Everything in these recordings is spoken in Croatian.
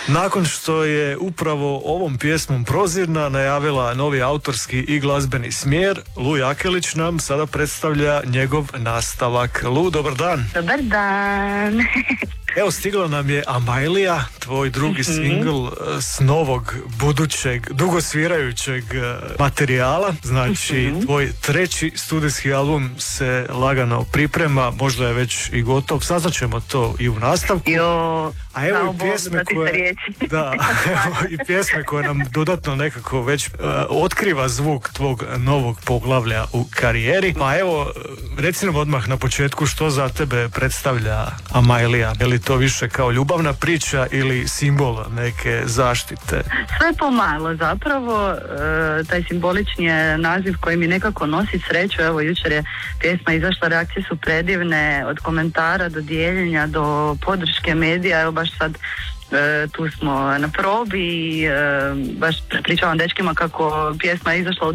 Nakon što je upravo ovom pjesmom Prozirna najavila novi autorski i glazbeni smjer, Lu Jakelić nam sada predstavlja njegov nastavak. Lu, dobar dan. Dobar dan. Evo, stigla nam je Amajlija, tvoj drugi singl s novog, budućeg, dugosvirajućeg materijala. Znači, tvoj treći studijski album se lagano priprema, možda je već i gotov. Saznaćemo to i u nastavku. A evo i pjesme koje... Da, evo i pjesme koje nam dodatno nekako već otkriva zvuk tvog novog poglavlja u karijeri. Pa evo, reci nam odmah na početku što za tebe predstavlja Amajlija. Je li to više kao ljubavna priča ili simbol neke zaštite? Sve pomalo zapravo. Taj simbolični je naziv koji mi nekako nosi sreću. Evo, jučer je pjesma izašla, reakcije su predivne, od komentara do dijeljenja do podrške medija. Evo, baš sad tu smo na probi i baš pričavam dečkima kako pjesma je izašla u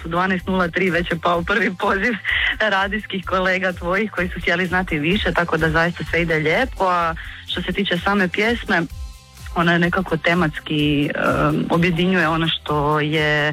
12:03 već je pao prvi poziv radijskih kolega tvojih koji su htjeli znati više, tako da zaista sve ide lijepo. A što se tiče same pjesme, ona je nekako tematski objedinjuje ono što je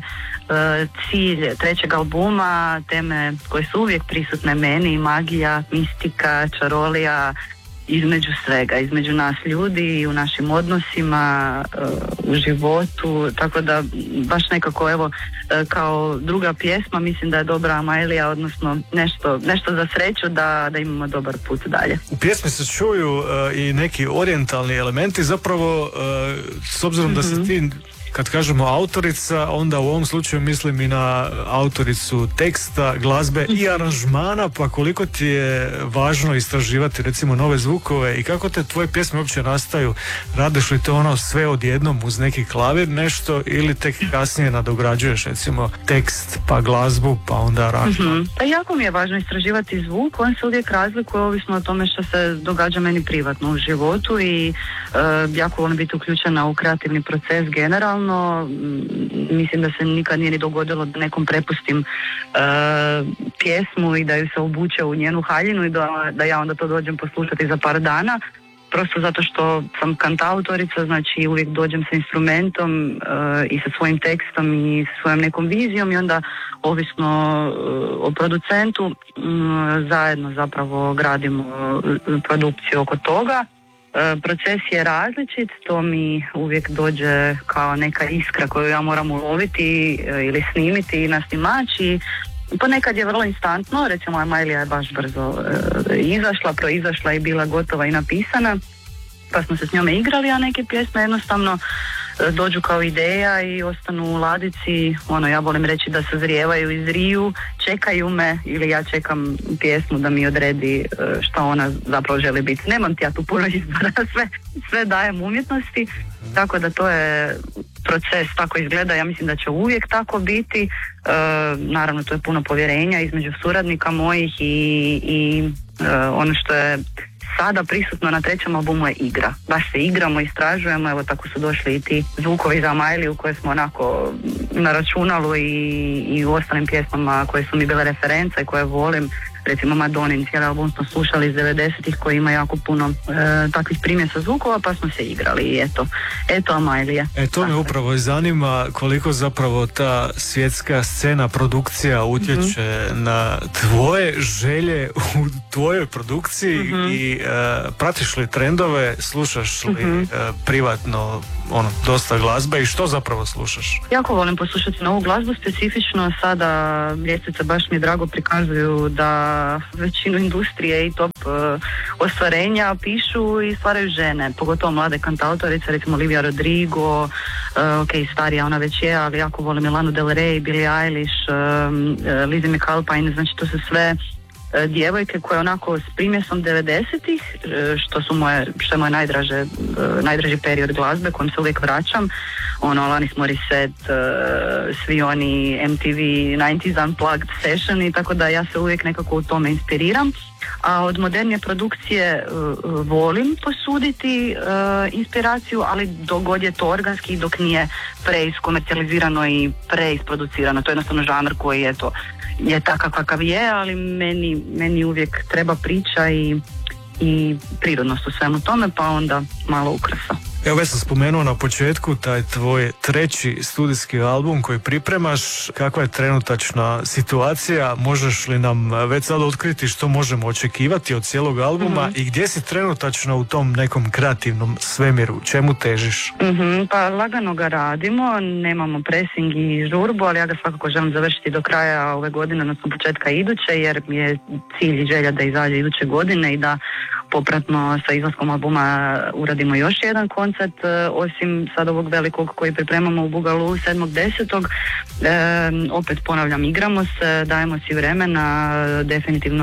cilj trećeg albuma, teme koje su uvijek prisutne meni, magija, mistika, čarolija, između svega, između nas ljudi i u našim odnosima, u životu, tako da baš nekako evo kao druga pjesma mislim da je dobra Amajlija, odnosno nešto za sreću da imamo dobar put dalje. U pjesmi se čuju i neki orijentalni elementi, zapravo s obzirom da si ti, kad kažemo autorica, onda u ovom slučaju mislim i na autoricu teksta, glazbe i aranžmana, pa koliko ti je važno istraživati recimo nove zvukove i kako te tvoje pjesme uopće nastaju? Radiš li to ono sve odjednom uz neki klavir nešto ili tek kasnije nadograđuješ recimo tekst pa glazbu pa onda aranžman? Pa jako mi je važno istraživati zvuk, on se uvijek razlikuje ovisno o tome što se događa meni privatno u životu i jako volim biti uključena u kreativni proces generalno. Mislim da se nikad nije ni dogodilo da nekom prepustim pjesmu i da ju se obuče u njenu haljinu i da ja onda to dođem poslušati za par dana, prosto zato što sam kantautorica, znači uvijek dođem sa instrumentom i sa svojim tekstom i sa svojom nekom vizijom i onda ovisno o producentu zajedno zapravo gradimo produkciju oko toga. Proces je različit, to mi uvijek dođe kao neka iskra koju ja moram uloviti ili snimiti na snimač i ponekad je vrlo instantno, recimo Amajlija je baš brzo proizašla i bila gotova i napisana, pa smo se s njome igrali, a neke pjesme jednostavno dođu kao ideja i ostanu u ladici, ja volim reći da se zrijevaju i zriju, čekaju me ili ja čekam pjesmu da mi odredi što ona zapravo želi biti. Nemam ti ja tu puno izbora, sve dajem umjetnosti, tako da to je proces, tako izgleda, ja mislim da će uvijek tako biti, naravno to je puno povjerenja između suradnika mojih i ono što je sada prisutno na trećem albumu je igra. Baš se igramo, istražujemo, evo tako su došli i ti zvukovi za Amajliju koje smo onako na računalu i u ostalim pjesmama koje su mi bile referenca i koje volim. Recimo Madonin, cijeli album smo slušali iz 90-ih koji ima jako puno takvih primjesa zvukova, pa smo se igrali i eto Amajlija. To me upravo i zanima koliko zapravo ta svjetska scena, produkcija utječe na tvoje želje u tvojoj produkciji i pratiš li trendove, slušaš li privatno dosta glazbe i što zapravo slušaš? Jako volim poslušati novu glazbu, specifično sada ljestvice baš mi drago prikazuju da većinu industrije i top ostvarenja pišu i stvaraju žene, pogotovo mlade kantautorice, recimo Olivia Rodrigo, starija ona već je, ali jako volim Lanu Del Rey, Billie Eilish, Lizzie McAlpine, znači to su sve djevojke koje onako s primjesom 90-ih, što je moje najdraži period glazbe kojem se uvijek vraćam, Alanis Morissette, svi oni MTV 90s Unplugged session i tako da ja se uvijek nekako u tome inspiriram. A od modernije produkcije volim posuditi inspiraciju, ali dok god je to organski i dok nije preiskomercijalizirano i preisproducirano. To je jednostavno žanr koji je takav kakav je, ali meni uvijek treba priča i prirodnost u svemu tome, pa onda malo ukrasa. Evo, već sam spomenuo na početku taj tvoj treći studijski album koji pripremaš. Kakva je trenutačna situacija? Možeš li nam već sada otkriti što možemo očekivati od cijelog albuma i gdje si trenutačno u tom nekom kreativnom svemiru? Čemu težiš? Pa lagano ga radimo, nemamo pressing i žurbu, ali ja ga svakako želim završiti do kraja ove godine, odnosno početka iduće, jer mi je cilj i želja da izađe iduće godine i da popratno sa izlaskom albuma uradimo još jedan koncert, osim sad ovog velikog koji pripremamo u Bugalu 7.10. Opet ponavljam, igramo se, dajemo si vremena, definitivno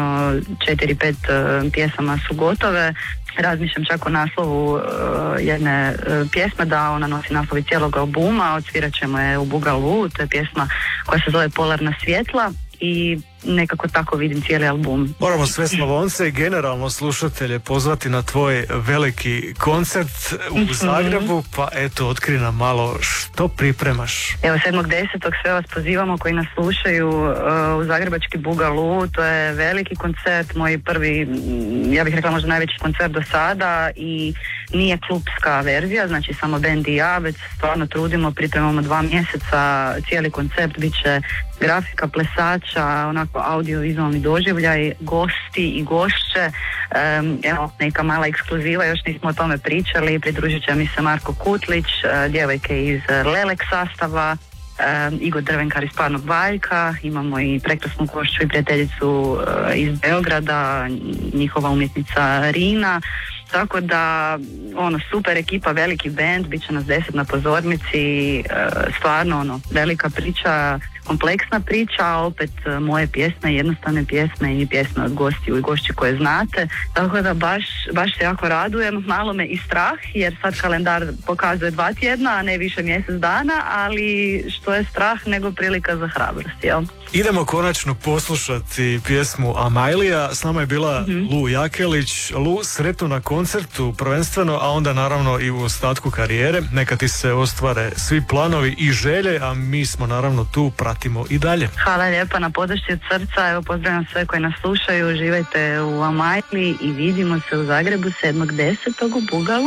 4-5 pjesama su gotove. Razmišljam čak o naslovu jedne pjesme, da ona nosi naslov cijelog albuma, odsvirat ćemo je u Bugalu, to je pjesma koja se zove Polarna svjetla i nekako tako vidim cijeli album. Moramo sve Slavonce i generalno slušatelje pozvati na tvoj veliki koncert u Zagrebu, pa eto, otkri nam malo što pripremaš. Evo, 7.10. sve vas pozivamo koji nas slušaju u zagrebački Bugalu, to je veliki koncert, moj prvi, ja bih rekla možda najveći koncert do sada i nije klubska verzija, znači samo band i ja, već stvarno trudimo, pripremamo 2 mjeseca, cijeli koncept bit će grafika, plesača, onako audio-vizualni doživljaj, gosti i gošće, evo neka mala ekskluziva, još nismo o tome pričali, pridružit će mi se Marko Kutlić, djevojke iz Lelek sastava, Igor Drvenkar iz Parnog Bajka, imamo i prekrasnu gošću i prijateljicu iz Beograda, njihova umjetnica Rina, tako da super ekipa, veliki band, bit će nas 10 na pozornici, stvarno velika priča, kompleksna priča, a opet moje pjesme, jednostavne pjesme i pjesme od gostiju i gošći koje znate, tako da baš se jako radujem, malo me i strah jer sad kalendar pokazuje 2 tjedna, a ne više mjesec dana, ali što je strah nego prilika za hrabrost, jel? Idemo konačno poslušati pjesmu Amajlija. S nama je bila Lu Jakelić. Lu, sretno na koncertu prvenstveno, a onda naravno i u ostatku karijere. Neka ti se ostvare svi planovi i želje, a mi smo naravno tu, pratimo i dalje. Hvala lijepa na podršci od srca. Evo, pozdravljam sve koji nas slušaju. Uživajte u Amajliji i vidimo se u Zagrebu 7.10. u Bugalu.